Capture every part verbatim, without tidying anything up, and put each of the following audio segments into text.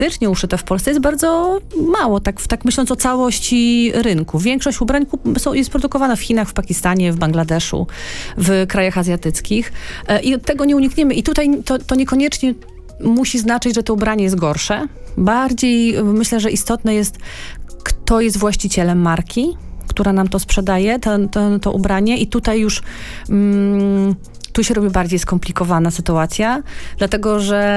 faktycznie uszyte w Polsce jest bardzo mało, tak, tak myśląc o całości rynku. Większość ubrań są, jest produkowana w Chinach, w Pakistanie, w Bangladeszu, w krajach azjatyckich i od tego nie unikniemy. I tutaj to, to niekoniecznie musi znaczyć, że to ubranie jest gorsze. Bardziej myślę, że istotne jest, kto jest właścicielem marki, która nam to sprzedaje, to, to, to ubranie i tutaj już mm, tu się robi bardziej skomplikowana sytuacja, dlatego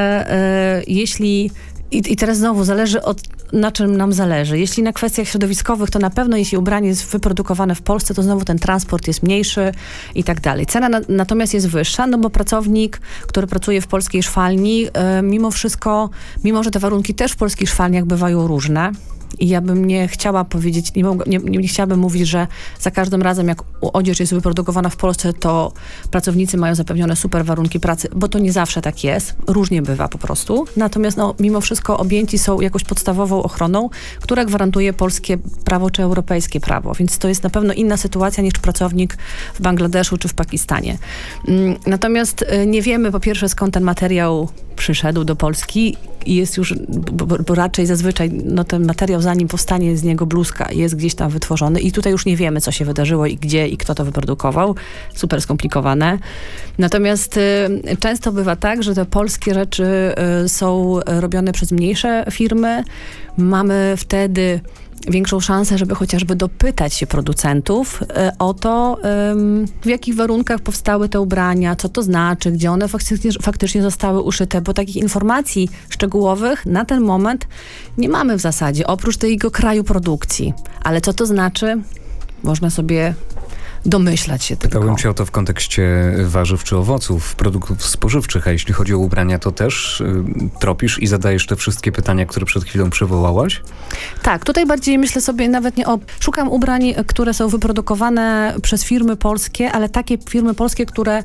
że y, jeśli i, i teraz znowu zależy od na czym nam zależy. Jeśli na kwestiach środowiskowych, to na pewno jeśli ubranie jest wyprodukowane w Polsce, to znowu ten transport jest mniejszy i tak dalej. Cena na, natomiast jest wyższa, no bo pracownik, który pracuje w polskiej szwalni, y, mimo wszystko, mimo że te warunki też w polskich szwalniach bywają różne, i ja bym nie chciała powiedzieć, nie, mogła, nie, nie chciałabym mówić, że za każdym razem jak odzież jest wyprodukowana w Polsce, to pracownicy mają zapewnione super warunki pracy, bo to nie zawsze tak jest. Różnie bywa po prostu. Natomiast no, mimo wszystko objęci są jakąś podstawową ochroną, która gwarantuje polskie prawo czy europejskie prawo. Więc to jest na pewno inna sytuacja niż pracownik w Bangladeszu czy w Pakistanie. Natomiast nie wiemy po pierwsze, skąd ten materiał przyszedł do Polski i jest już, bo, bo raczej zazwyczaj no, ten materiał, zanim powstanie z niego bluzka, jest gdzieś tam wytworzony i tutaj już nie wiemy, co się wydarzyło i gdzie i kto to wyprodukował. Super skomplikowane. Natomiast y, często bywa tak, że te polskie rzeczy y, są robione przez mniejsze firmy. Mamy wtedy większą szansę, żeby chociażby dopytać się producentów y, o to, y, w jakich warunkach powstały te ubrania, co to znaczy, gdzie one faktycznie, faktycznie zostały uszyte, bo takich informacji szczegółowych na ten moment nie mamy w zasadzie, oprócz tego kraju produkcji. Ale co to znaczy, można sobie domyślać się tylko. Pytałem cię o to w kontekście warzyw czy owoców, produktów spożywczych, a jeśli chodzi o ubrania, to też y, tropisz i zadajesz te wszystkie pytania, które przed chwilą przywołałaś? Tak, tutaj bardziej myślę sobie nawet nie o... Szukam ubrań, które są wyprodukowane przez firmy polskie, ale takie firmy polskie, które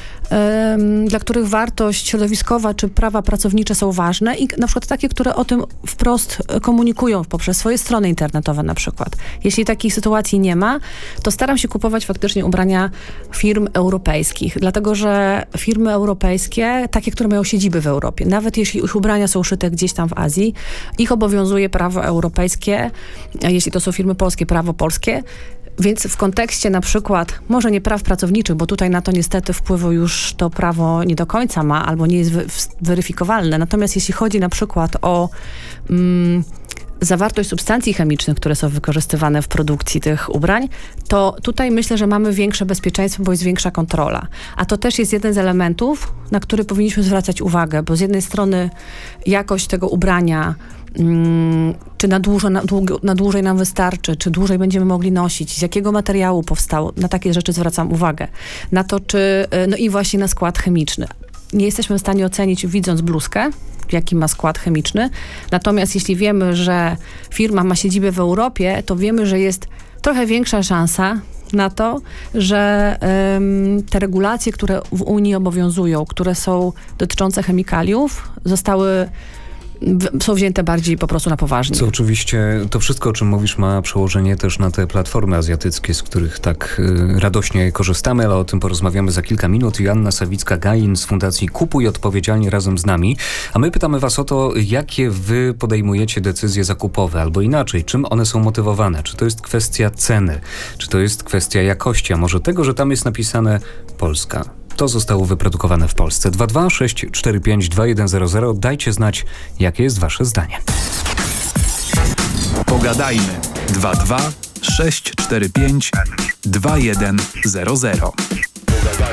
dla których wartość środowiskowa czy prawa pracownicze są ważne i na przykład takie, które o tym wprost komunikują poprzez swoje strony internetowe na przykład. Jeśli takich sytuacji nie ma, to staram się kupować faktycznie ubrania firm europejskich, dlatego że firmy europejskie, takie, które mają siedziby w Europie, nawet jeśli ich ubrania są szyte gdzieś tam w Azji, ich obowiązuje prawo europejskie, a jeśli to są firmy polskie, prawo polskie. Więc w kontekście na przykład, może nie praw pracowniczych, bo tutaj na to niestety wpływu już to prawo nie do końca ma, albo nie jest wy- weryfikowalne. Natomiast jeśli chodzi na przykład o mm, zawartość substancji chemicznych, które są wykorzystywane w produkcji tych ubrań, to tutaj myślę, że mamy większe bezpieczeństwo, bo jest większa kontrola. A to też jest jeden z elementów, na który powinniśmy zwracać uwagę, bo z jednej strony jakość tego ubrania czy na, dłużo, na, długo, na dłużej nam wystarczy, czy dłużej będziemy mogli nosić, z jakiego materiału powstało. Na takie rzeczy zwracam uwagę. Na to, czy, no i właśnie na skład chemiczny. Nie jesteśmy w stanie ocenić, widząc bluzkę, jaki ma skład chemiczny. Natomiast jeśli wiemy, że firma ma siedzibę w Europie, to wiemy, że jest trochę większa szansa na to, że um, te regulacje, które w Unii obowiązują, które są dotyczące chemikaliów, zostały są wzięte bardziej po prostu na poważnie. Co oczywiście, to wszystko, o czym mówisz, ma przełożenie też na te platformy azjatyckie, z których tak y, radośnie korzystamy, ale o tym porozmawiamy za kilka minut. Joanna Sawicka-Gain z Fundacji Kupuj Odpowiedzialnie razem z nami. A my pytamy was o to, jakie wy podejmujecie decyzje zakupowe, albo inaczej, czym one są motywowane? Czy to jest kwestia ceny? Czy to jest kwestia jakości? A może tego, że tam jest napisane Polska? To zostało wyprodukowane w Polsce. dwa dwa sześć cztery pięć dwa jeden zero zero. Dajcie znać, jakie jest wasze zdanie. Pogadajmy. dwa dwa sześć cztery pięć dwa jeden zero zero.